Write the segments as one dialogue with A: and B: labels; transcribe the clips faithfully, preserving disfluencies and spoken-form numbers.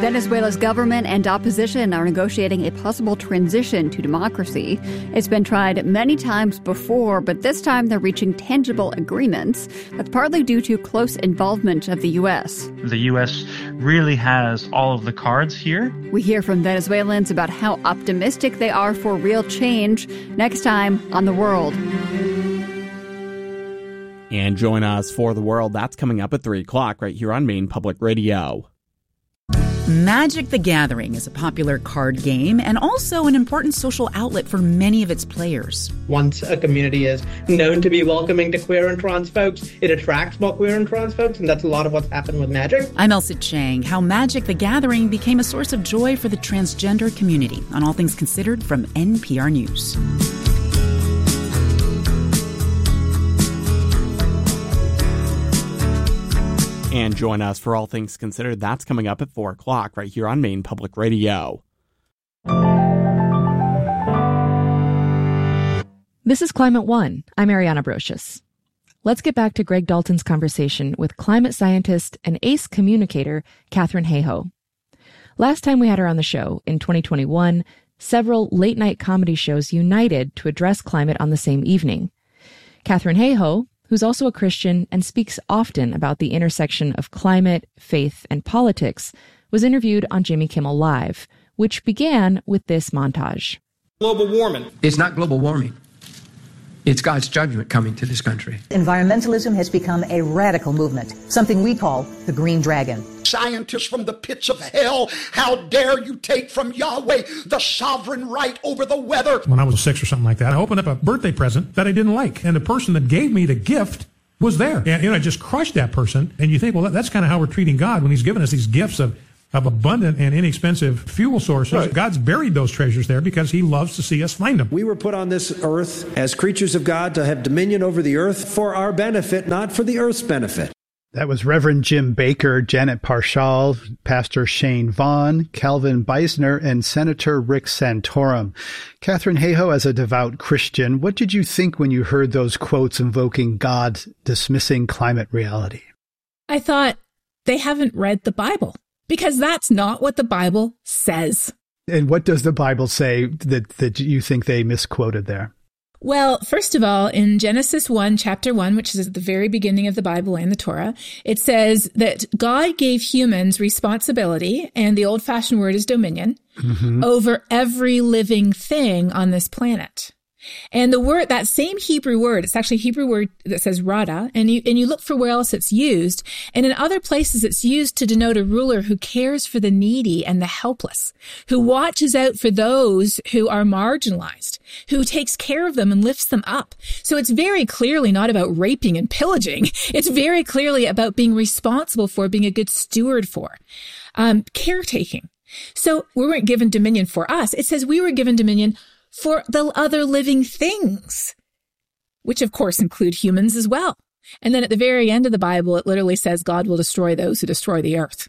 A: Venezuela's government and opposition are negotiating a possible transition to democracy. It's been tried many times before, but this time they're reaching tangible agreements. That's partly due to close involvement of the U S.
B: The U S really has all of the cards here.
A: We hear from Venezuelans about how optimistic they are for real change next time on The World.
C: And join us for The World. That's coming up at three o'clock right here on Maine Public Radio.
D: Magic the Gathering is a popular card game and also an important social outlet for many of its players.
E: Once a community is known to be welcoming to queer and trans folks, it attracts more queer and trans folks, and that's a lot of what's happened with Magic.
D: I'm Elsa Chang. How Magic the Gathering became a source of joy for the transgender community on All Things Considered from N P R News.
C: And join us for All Things Considered. That's coming up at four o'clock right here on Maine Public Radio.
F: This is Climate One. I'm Ariana Brocious. Let's get back to Greg Dalton's conversation with climate scientist and ace communicator Katharine Hayhoe. Last time we had her on the show, in twenty twenty-one, several late-night comedy shows united to address climate on the same evening. Katharine Hayhoe, who's also a Christian and speaks often about the intersection of climate, faith, and politics, was interviewed on Jimmy Kimmel Live, which began with this montage.
G: Global warming.
H: It's not global warming. It's God's judgment coming to this country.
I: Environmentalism has become a radical movement, something we call the Green Dragon.
G: Scientists from the pits of hell, how dare you take from Yahweh the sovereign right over the weather?
J: When I was six or something like that, I opened up a birthday present that I didn't like. And the person that gave me the gift was there. And, you know, I just crushed that person. And you think, well, that, that's kind of how we're treating God when he's given us these gifts of of abundant and inexpensive fuel sources. Right. God's buried those treasures there because he loves to see us find them.
K: We were put on this earth as creatures of God to have dominion over the earth for our benefit, not for the earth's benefit.
L: That was Reverend Jim Baker, Janet Parshall, Pastor Shane Vaughn, Calvin Beisner, and Senator Rick Santorum. Katharine Hayhoe, as a devout Christian, what did you think when you heard those quotes invoking God dismissing climate reality?
M: I thought, they haven't read the Bible. Because that's not what the Bible says.
L: And what does the Bible say that, that you think they misquoted there?
M: Well, first of all, in Genesis one, chapter one, which is at the very beginning of the Bible and the Torah, it says that God gave humans responsibility, and the old-fashioned word is dominion, mm-hmm. over every living thing on this planet. And the word, that same Hebrew word, it's actually a Hebrew word that says rada, and you, and you look for where else it's used. And in other places, it's used to denote a ruler who cares for the needy and the helpless, who watches out for those who are marginalized, who takes care of them and lifts them up. So it's very clearly not about raping and pillaging. It's very clearly about being responsible for, being a good steward for, um, caretaking. So we weren't given dominion for us. It says we were given dominion for the other living things, which of course include humans as well. And then at the very end of the Bible, it literally says God will destroy those who destroy the earth.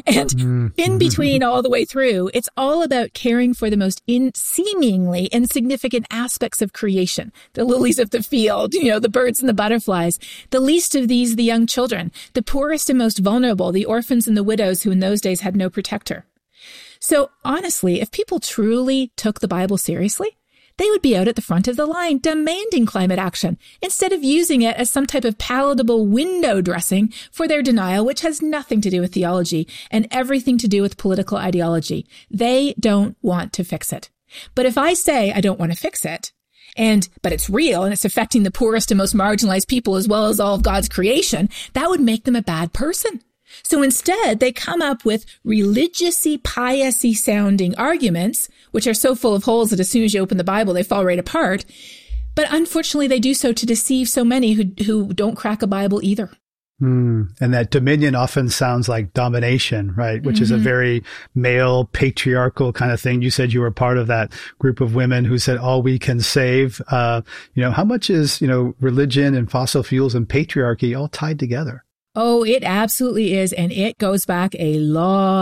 M: And in between all the way through, it's all about caring for the most in seemingly insignificant aspects of creation. The lilies of the field, you know, the birds and the butterflies. The least of these, the young children, the poorest and most vulnerable, the orphans and the widows who in those days had no protector. So honestly, if people truly took the Bible seriously, they would be out at the front of the line demanding climate action instead of using it as some type of palatable window dressing for their denial, which has nothing to do with theology and everything to do with political ideology. They don't want to fix it. But if I say I don't want to fix it, and but it's real and it's affecting the poorest and most marginalized people as well as all of God's creation, that would make them a bad person. So instead, they come up with religious-y, pious-y sounding arguments, which are so full of holes that as soon as you open the Bible, they fall right apart. But unfortunately, they do so to deceive so many who, who don't crack a Bible either.
L: Mm. And that dominion often sounds like domination, right? Which mm-hmm. is a very male, patriarchal kind of thing. You said you were part of that group of women who said, all we can save. Uh, you know, how much is, you know, religion and fossil fuels and patriarchy all tied together?
M: Oh, it absolutely is. And it goes back a long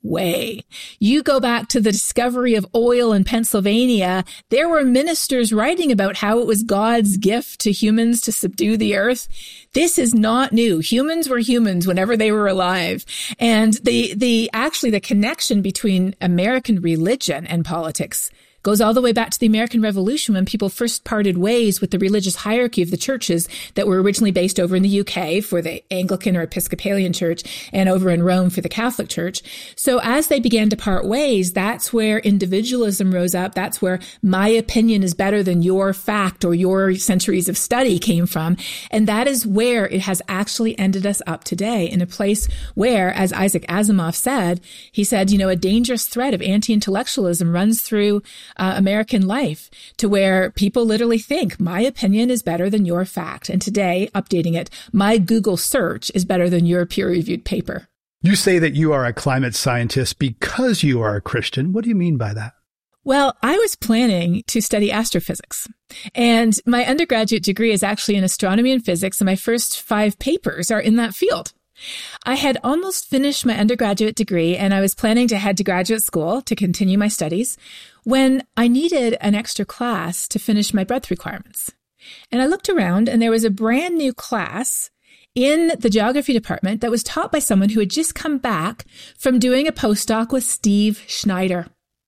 M: way. You go back to the discovery of oil in Pennsylvania, there were ministers writing about how it was God's gift to humans to subdue the earth. This is not new. Humans were humans whenever they were alive. And the, the, actually the connection between American religion and politics goes all the way back to the American Revolution, when people first parted ways with the religious hierarchy of the churches that were originally based over in the U K for the Anglican or Episcopalian Church and over in Rome for the Catholic Church. So as they began to part ways, that's where individualism rose up. That's where my opinion is better than your fact or your centuries of study came from. And that is where it has actually ended us up today, in a place where, as Isaac Asimov said, he said, you know, a dangerous thread of anti-intellectualism runs through Uh, American life, to where people literally think my opinion is better than your fact. And today, updating it, my Google search is better than your peer-reviewed paper.
L: You say that you are a climate scientist because you are a Christian. What do you mean by that?
M: Well, I was planning to study astrophysics, and my undergraduate degree is actually in astronomy and physics, and my first five papers are in that field. I had almost finished my undergraduate degree, and I was planning to head to graduate school to continue my studies when I needed an extra class to finish my breadth requirements. And I looked around, and there was a brand new class in the geography department that was taught by someone who had just come back from doing a postdoc with Steve Schneider.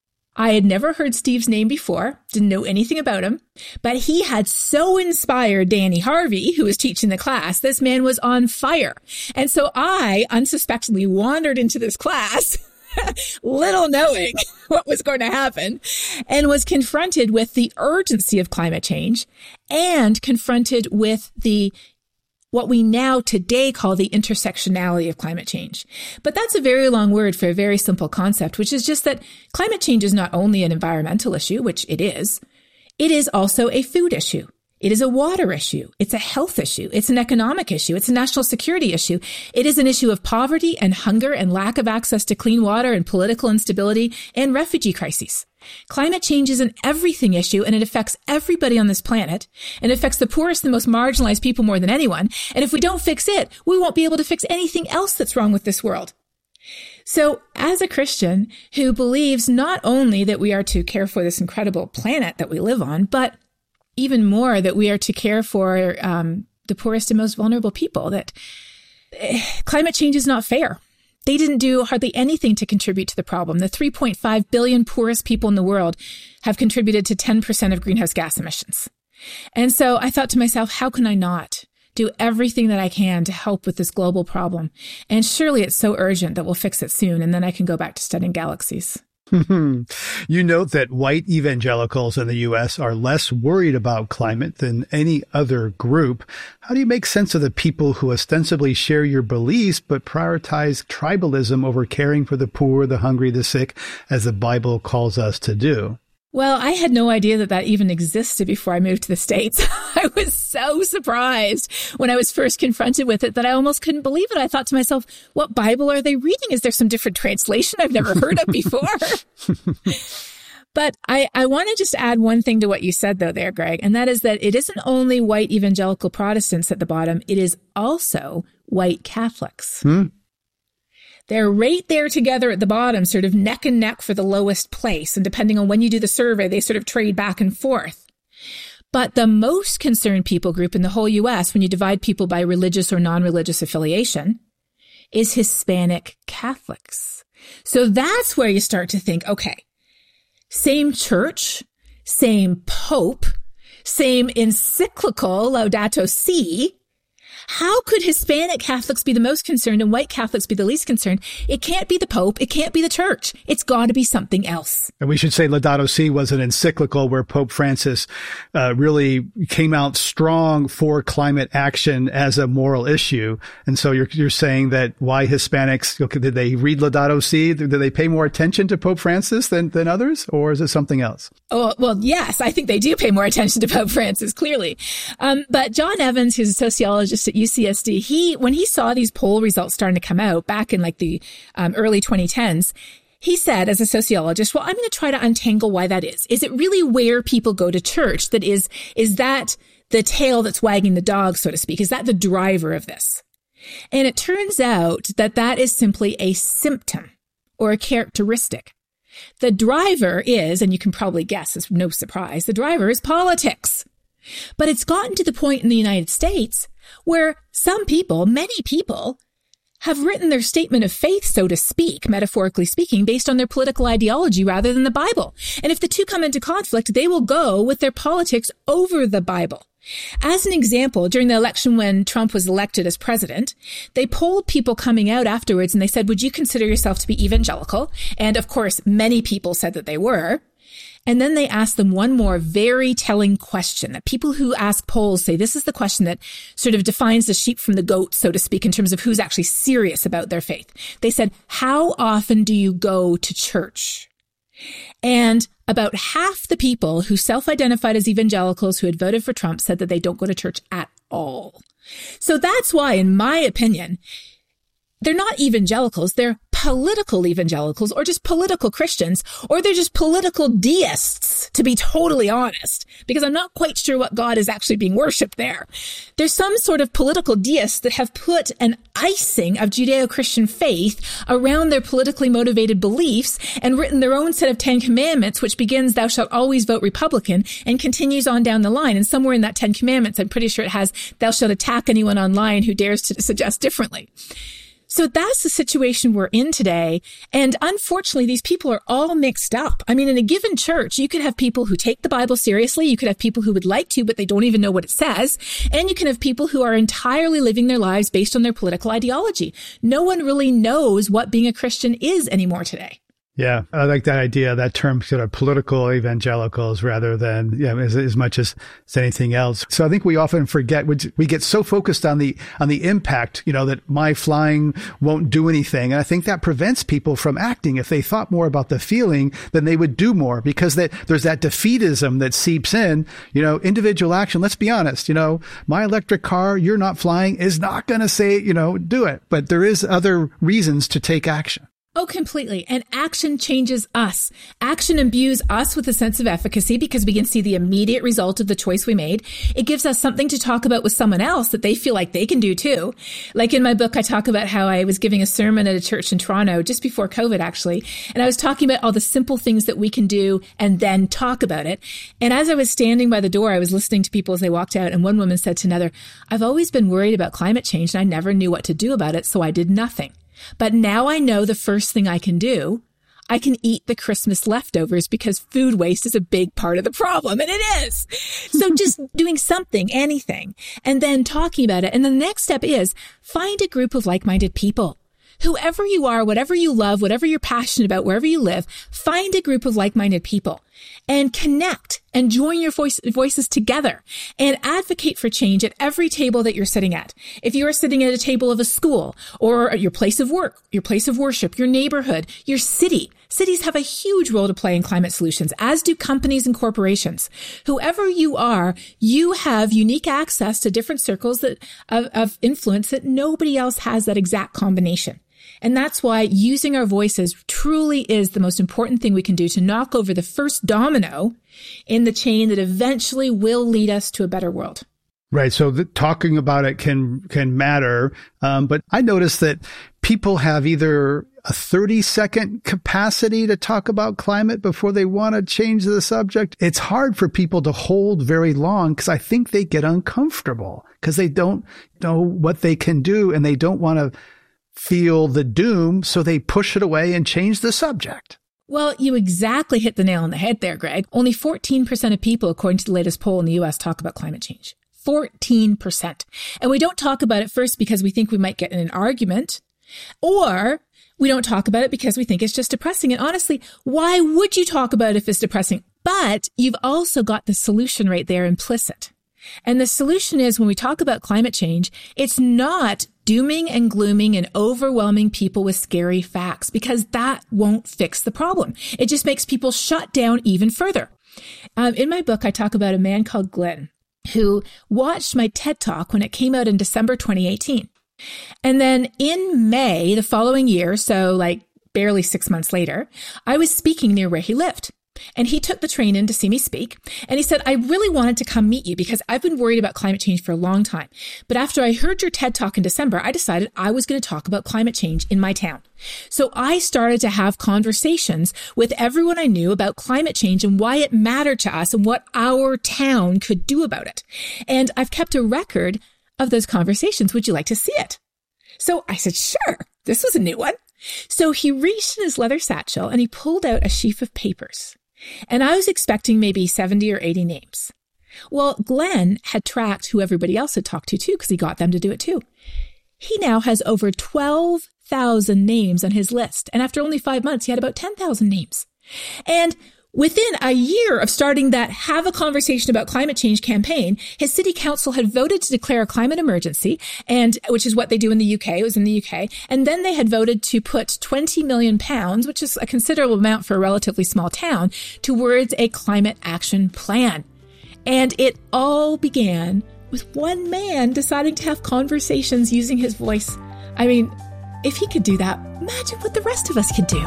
M: I had never heard Steve's name before, didn't know anything about him, but he had so inspired Danny Harvey, who was teaching the class. This man was on fire. And so I unsuspectingly wandered into this class, little knowing what was going to happen, and was confronted with the urgency of climate change and confronted with the what we now today call the intersectionality of climate change. But that's a very long word for a very simple concept, which is just that climate change is not only an environmental issue, which it is, it is also a food issue. It is a water issue. It's a health issue. It's an economic issue. It's a national security issue. It is an issue of poverty and hunger and lack of access to clean water and political instability and refugee crises. Climate change is an everything issue, and it affects everybody on this planet, and it affects the poorest and most marginalized people more than anyone. And if we don't fix it, we won't be able to fix anything else that's wrong with this world. So as a Christian who believes not only that we are to care for this incredible planet that we live on, but even more that we are to care for um, the poorest and most vulnerable people, that uh, climate change is not fair. They didn't do hardly anything to contribute to the problem. The three point five billion poorest people in the world have contributed to ten percent of greenhouse gas emissions. And so I thought to myself, how can I not do everything that I can to help with this global problem? And surely it's so urgent that we'll fix it soon, and then I can go back to studying galaxies.
L: You note that white evangelicals in the U S are less worried about climate than any other group. How do you make sense of the people who ostensibly share your beliefs but prioritize tribalism over caring for the poor, the hungry, the sick, as the Bible calls us to do?
M: Well, I had no idea that that even existed before I moved to the States. I was so surprised when I was first confronted with it that I almost couldn't believe it. I thought to myself, what Bible are they reading? Is there some different translation I've never heard of before? But I, I want to just add one thing to what you said, though, there, Greg, and that is that it isn't only white evangelical Protestants at the bottom. It is also white Catholics. Hmm. They're right there together at the bottom, sort of neck and neck for the lowest place. And depending on when you do the survey, they sort of trade back and forth. But the most concerned people group in the whole U S, when you divide people by religious or non-religious affiliation, is Hispanic Catholics. So that's where you start to think, okay, same church, same pope, same encyclical, Laudato Si. How could Hispanic Catholics be the most concerned and white Catholics be the least concerned? It can't be the Pope. It can't be the church. It's got to be something else.
L: And we should say Laudato Si was an encyclical where Pope Francis uh, really came out strong for climate action as a moral issue. And so you're you're saying that why Hispanics, okay, did they read Laudato Si? Did they pay more attention to Pope Francis than, than others? Or is it something else?
M: Oh, well, yes, I think they do pay more attention to Pope Francis, clearly. Um, but John Evans, who's a sociologist at U C S D, he, when he saw these poll results starting to come out back in like the um, early twenty tens, he said, as a sociologist, well, I'm going to try to untangle why that is. Is it really where people go to church that is, is that the tail that's wagging the dog, so to speak? Is that the driver of this? And it turns out that that is simply a symptom or a characteristic. The driver is, and you can probably guess, it's no surprise, the driver is politics. But it's gotten to the point in the United States where some people, many people, have written their statement of faith, so to speak, metaphorically speaking, based on their political ideology rather than the Bible. And if the two come into conflict, they will go with their politics over the Bible. As an example, during the election when Trump was elected as president, they polled people coming out afterwards and they said, would you consider yourself to be evangelical? And of course, many people said that they were. And then they asked them one more very telling question that people who ask polls say this is the question that sort of defines the sheep from the goat, so to speak, in terms of who's actually serious about their faith. They said, how often do you go to church? And about half the people who self-identified as evangelicals who had voted for Trump said that they don't go to church at all. So that's why, in my opinion, they're not evangelicals, they're political evangelicals or just political Christians, or they're just political deists, to be totally honest, because I'm not quite sure what God is actually being worshipped there. There's some sort of political deists that have put an icing of Judeo-Christian faith around their politically motivated beliefs and written their own set of Ten Commandments, which begins, thou shalt always vote Republican, and continues on down the line. And somewhere in that Ten Commandments, I'm pretty sure it has, thou shalt attack anyone online who dares to suggest differently. So that's the situation we're in today. And unfortunately, these people are all mixed up. I mean, in a given church, you could have people who take the Bible seriously. You could have people who would like to, but they don't even know what it says. And you can have people who are entirely living their lives based on their political ideology. No one really knows what being a Christian is anymore today.
L: Yeah, I like that idea, that term, sort of political evangelicals rather than, yeah, as, as much as, as anything else. So I think we often forget, we, we get so focused on the, on the impact, you know, that my flying won't do anything. And I think that prevents people from acting. If they thought more about the feeling, then they would do more, because that there's that defeatism that seeps in, you know, individual action. Let's be honest, you know, my electric car, you're not flying, is not going to say, you know, do it. But there is other reasons to take action.
M: Oh, completely. And action changes us. Action imbues us with a sense of efficacy because we can see the immediate result of the choice we made. It gives us something to talk about with someone else that they feel like they can do too. Like in my book, I talk about how I was giving a sermon at a church in Toronto just before COVID, actually. And I was talking about all the simple things that we can do and then talk about it. And as I was standing by the door, I was listening to people as they walked out. And one woman said to another, I've always been worried about climate change and I never knew what to do about it, so I did nothing. But now I know the first thing I can do, I can eat the Christmas leftovers because food waste is a big part of the problem. And it is. So just doing something, anything, and then talking about it. And the next step is find a group of like-minded people. Whoever you are, whatever you love, whatever you're passionate about, wherever you live, find a group of like-minded people and connect and join your voice, voices together and advocate for change at every table that you're sitting at. If you are sitting at a table of a school or your place of work, your place of worship, your neighborhood, your city, cities have a huge role to play in climate solutions, as do companies and corporations. Whoever you are, you have unique access to different circles that, of, of influence that nobody else has that exact combination. And that's why using our voices truly is the most important thing we can do to knock over the first domino in the chain that eventually will lead us to a better world.
L: Right. So the, talking about it can can matter. Um, but I noticed that people have either a thirty second capacity to talk about climate before they want to change the subject. It's hard for people to hold very long because I think they get uncomfortable because they don't know what they can do and they don't want to feel the doom, so they push it away and change the subject.
M: Well, you exactly hit the nail on the head there, Greg. Only fourteen percent of people, according to the latest poll in the U S, talk about climate change. fourteen percent. And we don't talk about it first because we think we might get in an argument, or we don't talk about it because we think it's just depressing. And honestly, why would you talk about it if it's depressing? But you've also got the solution right there implicit. And the solution is, when we talk about climate change, it's not dooming and glooming and overwhelming people with scary facts, because that won't fix the problem. It just makes people shut down even further. Um, in my book, I talk about a man called Glenn who watched my TED Talk when it came out in December twenty eighteen. And then in May the following year, so like barely six months later, I was speaking near where he lived. And he took the train in to see me speak. And he said, I really wanted to come meet you because I've been worried about climate change for a long time. But after I heard your TED Talk in December, I decided I was going to talk about climate change in my town. So I started to have conversations with everyone I knew about climate change and why it mattered to us and what our town could do about it. And I've kept a record of those conversations. Would you like to see it? So I said, sure. This was a new one. So he reached in his leather satchel and he pulled out a sheaf of papers. And I was expecting maybe seventy or eighty names. Well, Glenn had tracked who everybody else had talked to too, because he got them to do it too. He now has over twelve thousand names on his list. And after only five months, he had about ten thousand names. And within a year of starting that Have a Conversation About Climate Change campaign, his city council had voted to declare a climate emergency, and which is what they do in the U K. It was in the U K. And then they had voted to put twenty million pounds, which is a considerable amount for a relatively small town, towards a climate action plan. And it all began with one man deciding to have conversations using his voice. I mean, if he could do that, imagine what the rest of us could do.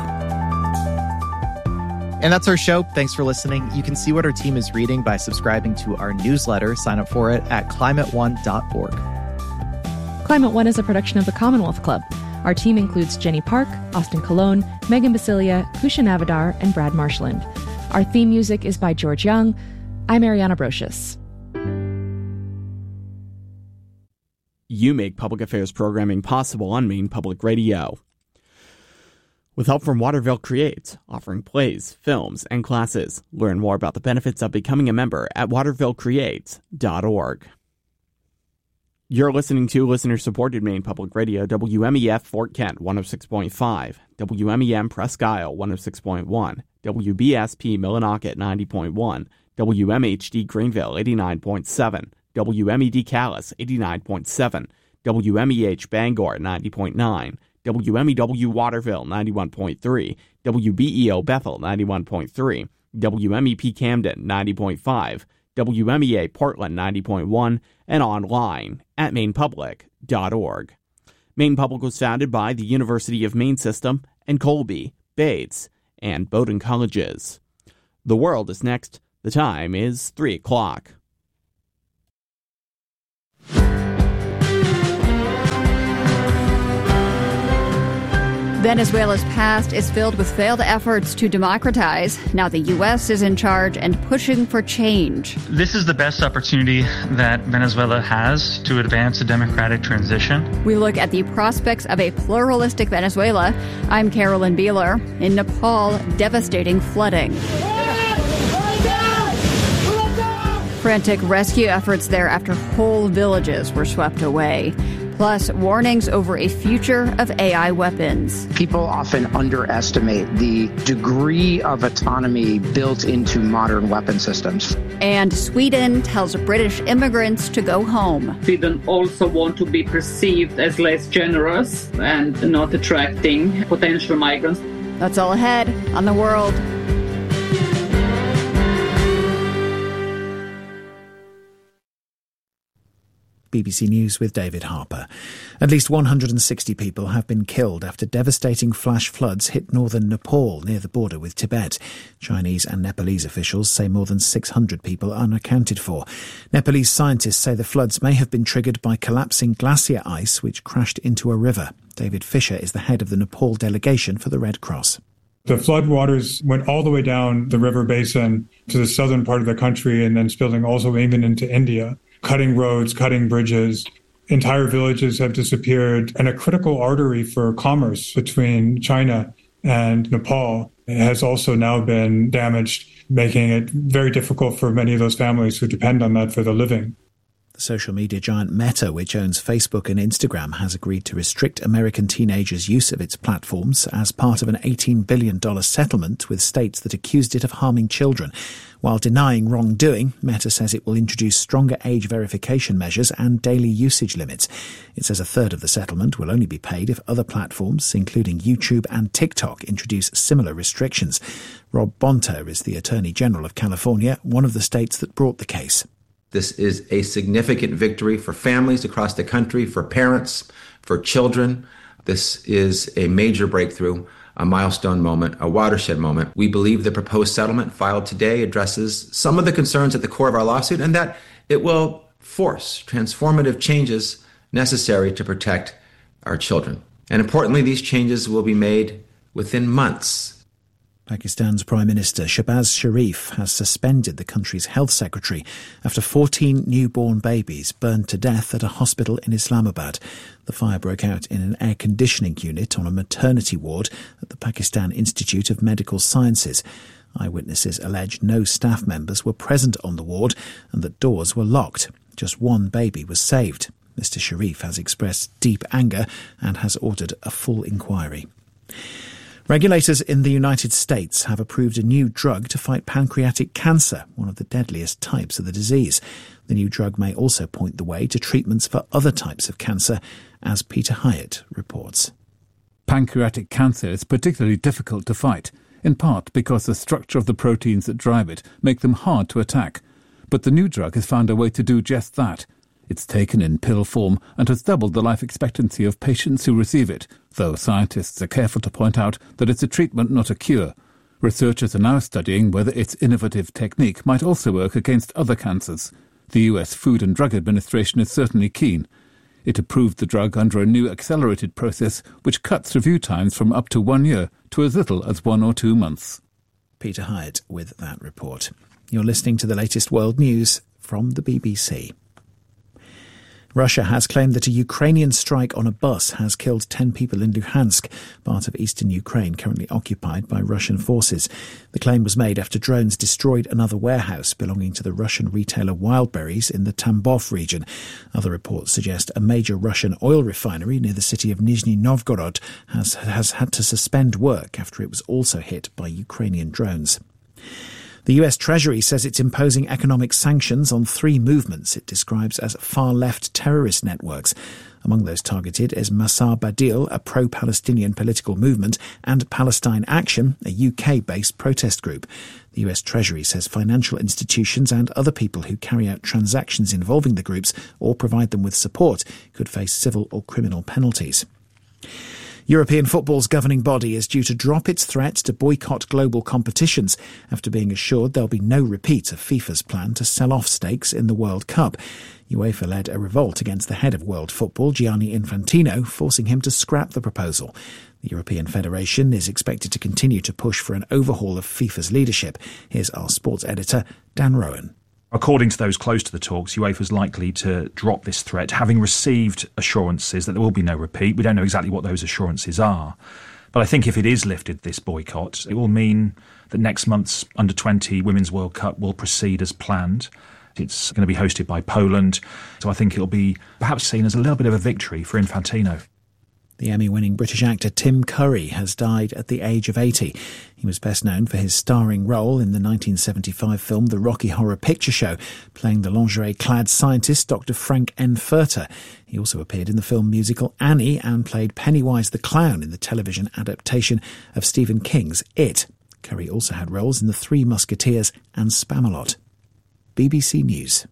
N: And that's our show. Thanks for listening. You can see what our team is reading by subscribing to our newsletter. Sign up for it at climate one dot org.
F: Climate One is a production of the Commonwealth Club. Our team includes Jenny Park, Austin Colon, Megan Basilia, Kusha Navadar, and Brad Marshland. Our theme music is by George Young. I'm Ariana Brocious.
C: You make public affairs programming possible on Maine Public Radio. With help from Waterville Creates, offering plays, films, and classes. Learn more about the benefits of becoming a member at waterville creates dot org. You're listening to listener-supported Maine Public Radio, W M E F Fort Kent one oh six point five, W M E M Presque Isle one oh six point one, W B S P Millinocket ninety point one, W M H D Greenville eighty-nine point seven, W M E D Calais eighty-nine point seven, W M E H Bangor ninety point nine, W M E W Waterville ninety-one point three, W B E O Bethel ninety-one point three, W M E P Camden ninety point five, W M E A Portland ninety point one, and online at maine public dot org. Maine Public was founded by the University of Maine System and Colby, Bates, and Bowdoin Colleges. The World is next. The time is three o'clock.
A: Venezuela's past is filled with failed efforts to democratize. Now the U S is in charge and pushing for change.
B: This is the best opportunity that Venezuela has to advance a democratic transition.
A: We look at the prospects of a pluralistic Venezuela. I'm Carolyn Beeler. In Nepal, devastating flooding. Frantic rescue efforts there after whole villages were swept away. Plus, warnings over a future of A I weapons.
O: People often underestimate the degree of autonomy built into modern weapon systems.
A: And Sweden tells British immigrants to go home.
P: Sweden also want to be perceived as less generous and not attracting potential migrants.
A: That's all ahead on The World.
Q: B B C News with David Harper. At least one hundred sixty people have been killed after devastating flash floods hit northern Nepal near the border with Tibet. Chinese and Nepalese officials say more than six hundred people are unaccounted for. Nepalese scientists say the floods may have been triggered by collapsing glacier ice which crashed into a river. David Fisher is the head of the Nepal delegation for the Red Cross.
R: The floodwaters went all the way down the river basin to the southern part of the country and then spilling also even into India. Cutting roads, cutting bridges. Entire villages have disappeared, and a critical artery for commerce between China and Nepal has also now been damaged, making it very difficult for many of those families who depend on that for their living.
Q: The social media giant Meta, which owns Facebook and Instagram, has agreed to restrict American teenagers' use of its platforms as part of an eighteen billion dollars settlement with states that accused it of harming children. While denying wrongdoing, Meta says it will introduce stronger age verification measures and daily usage limits. It says a third of the settlement will only be paid if other platforms, including YouTube and TikTok, introduce similar restrictions. Rob Bonta is the Attorney General of California, one of the states that brought the case.
S: This is a significant victory for families across the country, for parents, for children. This is a major breakthrough a milestone moment, a watershed moment. We believe the proposed settlement filed today addresses some of the concerns at the core of our lawsuit and that it will force transformative changes necessary to protect our children. And importantly, these changes will be made within months.
Q: Pakistan's Prime Minister Shehbaz Sharif has suspended the country's health secretary after fourteen newborn babies burned to death at a hospital in Islamabad. The fire broke out in an air conditioning unit on a maternity ward at the Pakistan Institute of Medical Sciences. Eyewitnesses allege no staff members were present on the ward and that doors were locked. Just one baby was saved. Mister Sharif has expressed deep anger and has ordered a full inquiry. Regulators in the United States have approved a new drug to fight pancreatic cancer, one of the deadliest types of the disease. The new drug may also point the way to treatments for other types of cancer, as Peter Hyatt reports.
T: Pancreatic cancer is particularly difficult to fight, in part because the structure of the proteins that drive it make them hard to attack. But the new drug has found a way to do just that. It's taken in pill form and has doubled the life expectancy of patients who receive it, though scientists are careful to point out that it's a treatment, not a cure. Researchers are now studying whether its innovative technique might also work against other cancers. The U S Food and Drug Administration is certainly keen. It approved the drug under a new accelerated process which cuts review times from up to one year to as little as one or two months.
Q: Peter Hyatt with that report. You're listening to the latest world news from the B B C. Russia has claimed that a Ukrainian strike on a bus has killed ten people in Luhansk, part of eastern Ukraine currently occupied by Russian forces. The claim was made after drones destroyed another warehouse belonging to the Russian retailer Wildberries in the Tambov region. Other reports suggest a major Russian oil refinery near the city of Nizhny Novgorod has, has had to suspend work after it was also hit by Ukrainian drones. The U S Treasury says it's imposing economic sanctions on three movements it describes as far-left terrorist networks. Among those targeted is Masar Badil, a pro-Palestinian political movement, and Palestine Action, a U K-based protest group. The U S Treasury says financial institutions and other people who carry out transactions involving the groups or provide them with support could face civil or criminal penalties. European football's governing body is due to drop its threat to boycott global competitions after being assured there'll be no repeat of FIFA's plan to sell off stakes in the World Cup. UEFA led a revolt against the head of world football, Gianni Infantino, forcing him to scrap the proposal. The European Federation is expected to continue to push for an overhaul of FIFA's leadership. Here's our sports editor, Dan Rowan.
U: According to those close to the talks, UEFA is likely to drop this threat, having received assurances that there will be no repeat. We don't know exactly what those assurances are. But I think if it is lifted, this boycott, it will mean that next month's under twenty Women's World Cup will proceed as planned. It's going to be hosted by Poland. So I think it'll be perhaps seen as a little bit of a victory for Infantino.
Q: The Emmy-winning British actor Tim Curry has died at the age of eighty. He was best known for his starring role in the nineteen seventy-five film The Rocky Horror Picture Show, playing the lingerie-clad scientist Doctor Frank N. Furter. He also appeared in the film musical Annie and played Pennywise the Clown in the television adaptation of Stephen King's It. Curry also had roles in The Three Musketeers and Spamalot. B B C News.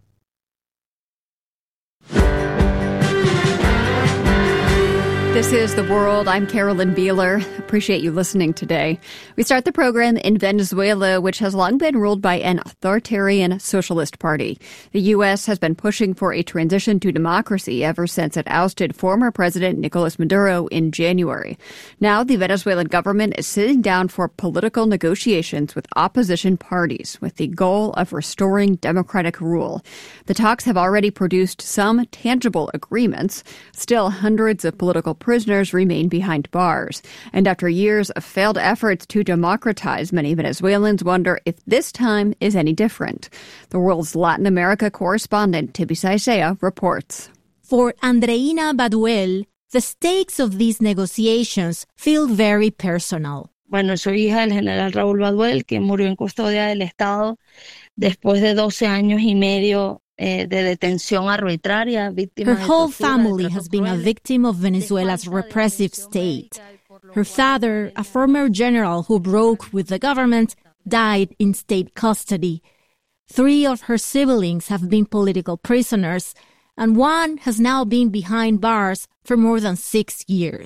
A: This is The World. I'm Carolyn Beeler. Appreciate you listening today. We start the program in Venezuela, which has long been ruled by an authoritarian socialist party. The U S has been pushing for a transition to democracy ever since it ousted former President Nicolas Maduro in January. Now the Venezuelan government is sitting down for political negotiations with opposition parties with the goal of restoring democratic rule. The talks have already produced some tangible agreements. Still, hundreds of political prisoners remain behind bars. And after years of failed efforts to democratize, many Venezuelans wonder if this time is any different. The World's Latin America correspondent, Tibisay Sea, reports.
V: For Andreina Baduel, the stakes of these negotiations feel very personal.
W: Bueno, soy hija del general Raúl Baduel, que murió en custodia del Estado después de doce años y medio. Her
V: whole family has been a victim of Venezuela's repressive state. Her father, a former general who broke with the government, died in state custody. Three of her siblings have been political prisoners, and one has now been behind bars for more than six years.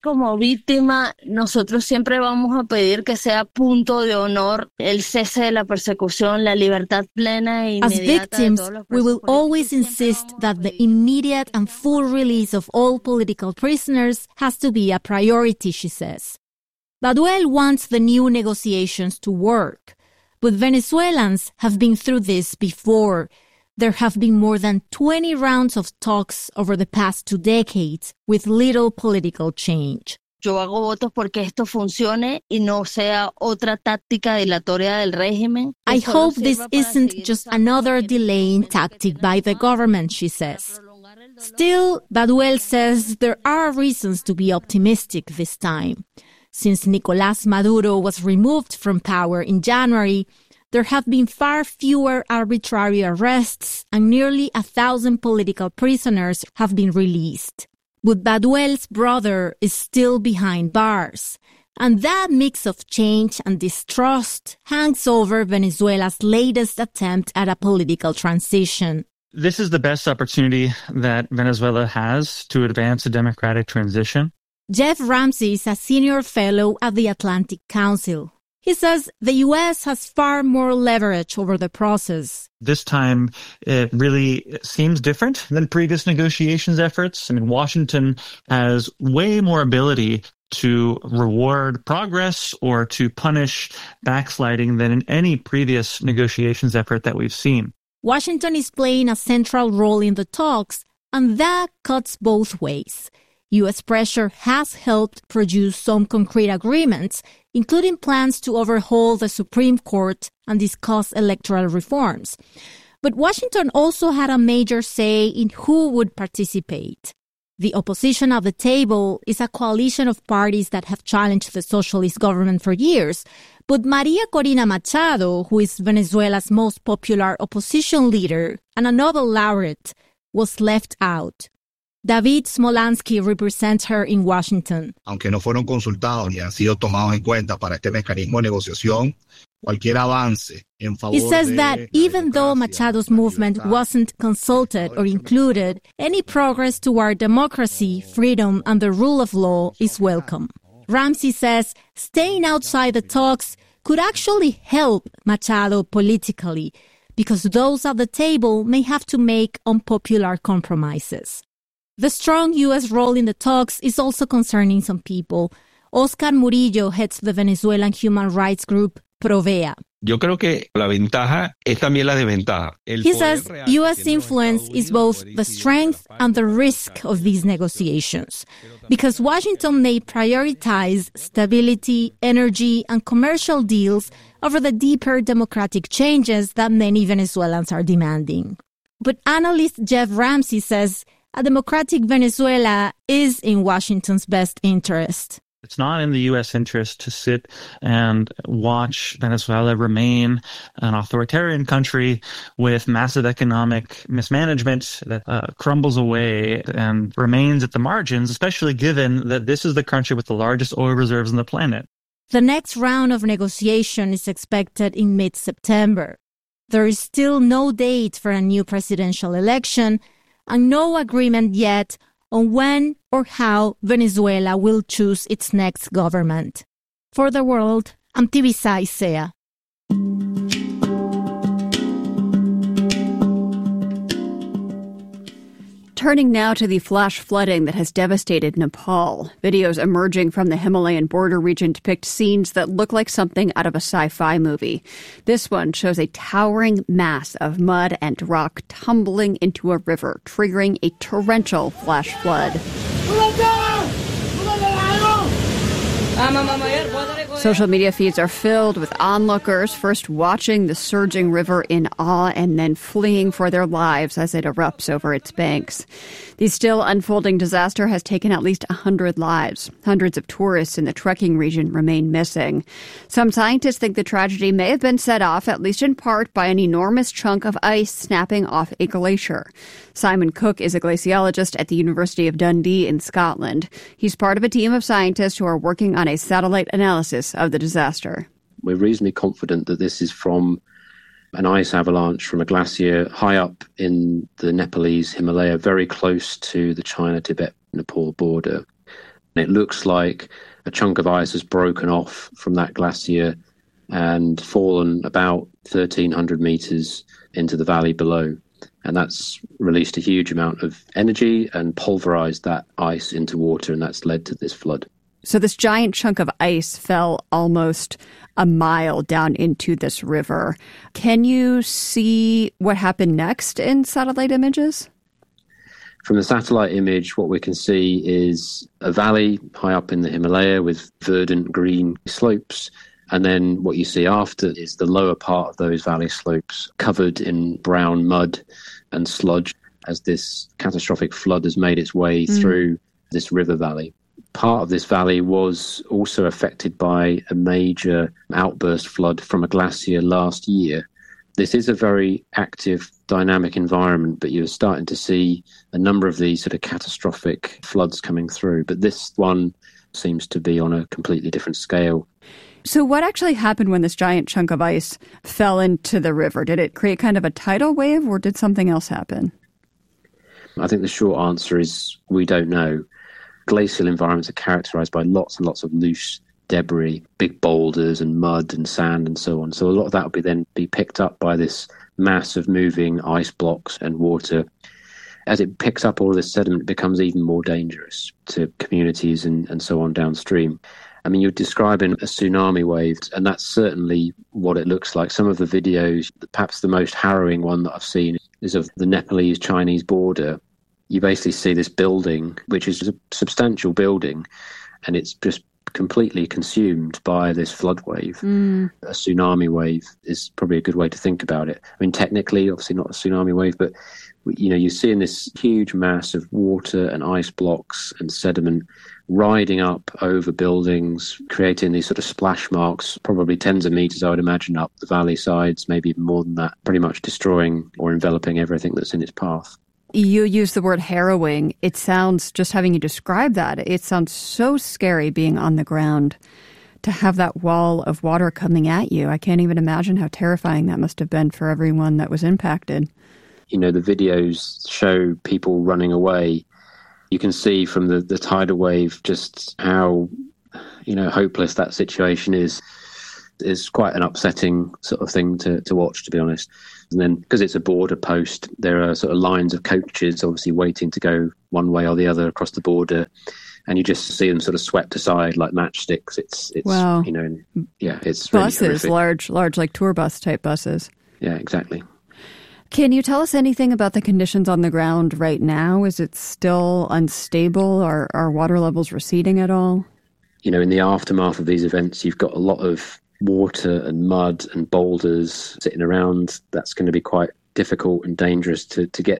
W: Como víctima, nosotros siempre vamos a pedir que sea punto de honor el cese de la persecución, la libertad plena e
V: As
W: inmediata de
V: victims,
W: todos los
V: we will
W: presos
V: always insist that the immediate and full release of all political prisoners has to be a priority, she says. Baduel wants the new negotiations to work, but Venezuelans have been through this before. There have been more than twenty rounds of talks over the past two decades with little political change.
W: Yo hago votos porque esto funcione y no sea otra táctica dilatoria del régimen.
V: I hope this isn't just another delaying tactic by the government, she says. Still, Baduel says there are reasons to be optimistic this time. Since Nicolás Maduro was removed from power in January, there have been far fewer arbitrary arrests and nearly a thousand political prisoners have been released. But Baduel's brother is still behind bars. And that mix of change and distrust hangs over Venezuela's latest attempt at a political transition.
B: This is the best opportunity that Venezuela has to advance a democratic transition.
V: Jeff Ramsey is a senior fellow at the Atlantic Council. He says the U S has far more leverage over the process.
B: This time, it really seems different than previous negotiations efforts. I mean, Washington has way more ability to reward progress or to punish backsliding than in any previous negotiations effort that we've seen.
V: Washington is playing a central role in the talks, and that cuts both ways. U S pressure has helped produce some concrete agreements, including plans to overhaul the Supreme Court and discuss electoral reforms. But Washington also had a major say in who would participate. The opposition at the table is a coalition of parties that have challenged the socialist government for years. But Maria Corina Machado, who is Venezuela's most popular opposition leader and a Nobel laureate, was left out. David Smolansky represents her in Washington.
D: Aunque no fueron consultados ni han sido tomados en cuenta para este mecanismo de negociación, cualquier avance en favor.
V: He says that even though Machado's movement wasn't consulted or included, any progress toward democracy, freedom, and the rule of law is welcome. Ramsey says staying outside the talks could actually help Machado politically, because those at the table may have to make unpopular compromises. The strong U S role in the talks is also concerning some people. Oscar Murillo heads the Venezuelan human rights group Provea.
E: Yo creo que la ventaja es también la desventaja.
V: He says U S influence is both the strength and the risk of these negotiations, because Washington may prioritize stability, energy, and commercial deals over the deeper democratic changes that many Venezuelans are demanding. But analyst Jeff Ramsey says a democratic Venezuela is in Washington's best interest.
B: It's not in the U S interest to sit and watch Venezuela remain an authoritarian country with massive economic mismanagement that uh, crumbles away and remains at the margins, especially given that this is the country with the largest oil reserves on the planet.
V: The next round of negotiation is expected in mid-September. There is still no date for a new presidential election, and no agreement yet on when or how Venezuela will choose its next government. For the World, I'm Tibisa Isea.
A: Turning now to the flash flooding that has devastated Nepal. Videos emerging from the Himalayan border region depict scenes that look like something out of a sci-fi movie. This one shows a towering mass of mud and rock tumbling into a river, triggering a torrential flash flood. Social media feeds are filled with onlookers, first watching the surging river in awe and then fleeing for their lives as it erupts over its banks. The still unfolding disaster has taken at least one hundred lives. Hundreds of tourists in the trekking region remain missing. Some scientists think the tragedy may have been set off, at least in part, by an enormous chunk of ice snapping off a glacier. Simon Cook is a glaciologist at the University of Dundee in Scotland. He's part of a team of scientists who are working on a satellite analysis of the disaster.
H: We're reasonably confident that this is from an ice avalanche from a glacier high up in the Nepalese Himalaya, very close to the China-Tibet-Nepal border. It looks like a chunk of ice has broken off from that glacier and fallen about thirteen hundred meters into the valley below. And that's released a huge amount of energy and pulverized that ice into water, and that's led to this flood.
A: So this giant chunk of ice fell almost a mile down into this river. Can you see what happened next in satellite images?
H: From the satellite image, what we can see is a valley high up in the Himalaya with verdant green slopes. And then what you see after is the lower part of those valley slopes covered in brown mud and sludge as this catastrophic flood has made its way mm. through this river valley. Part of this valley was also affected by a major outburst flood from a glacier last year. This is a very active, dynamic environment, but you're starting to see a number of these sort of catastrophic floods coming through. But this one seems to be on a completely different scale.
A: So what actually happened when this giant chunk of ice fell into the river? Did it create kind of a tidal wave, or did something else happen?
H: I think the short answer is we don't know. Glacial environments are characterized by lots and lots of loose debris, big boulders and mud and sand and so on. So a lot of that will be then be picked up by this mass of moving ice blocks and water. As it picks up all of this sediment, it becomes even more dangerous to communities and, and so on downstream. I mean, you're describing a tsunami wave, and that's certainly what it looks like. Some of the videos, perhaps the most harrowing one that I've seen, is of the Nepalese-Chinese border. You basically see this building, which is a substantial building, and it's just completely consumed by this flood wave. Mm. A tsunami wave is probably a good way to think about it. I mean, technically, obviously not a tsunami wave, but you know, you're seeing this huge mass of water and ice blocks and sediment riding up over buildings, creating these sort of splash marks, probably tens of meters, I would imagine, up the valley sides, maybe even more than that, pretty much destroying or enveloping everything that's in its path.
A: You use the word harrowing. It sounds, just having you describe that, it sounds so scary being on the ground to have that wall of water coming at you. I can't even imagine how terrifying that must have been for everyone that was impacted.
H: You know, the videos show people running away. You can see from the, the tidal wave just how, you know, hopeless that situation is. It's quite an upsetting sort of thing to, to watch, to be honest. And then, because it's a border post, there are sort of lines of coaches obviously waiting to go one way or the other across the border, and you just see them sort of swept aside like matchsticks. It's, it's
A: wow.
H: you know, yeah, it's
A: buses,
H: really horrific.
A: large, large like tour bus type buses.
H: Yeah, exactly.
A: Can you tell us anything about the conditions on the ground right now? Is it still unstable? Are, are water levels receding at all?
H: You know, in the aftermath of these events, you've got a lot of water and mud and boulders sitting around. That's going to be quite difficult and dangerous to, to get